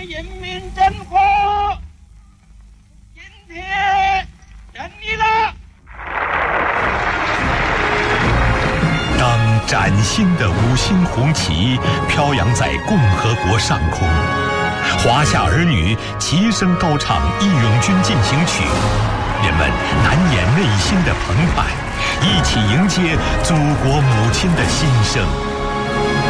人民真火，今天等你了。 当崭新的五星红旗飘扬在共和国上空，华夏儿女齐声高唱《义勇军进行曲》，人们难掩内心的澎湃，一起迎接祖国母亲的新生。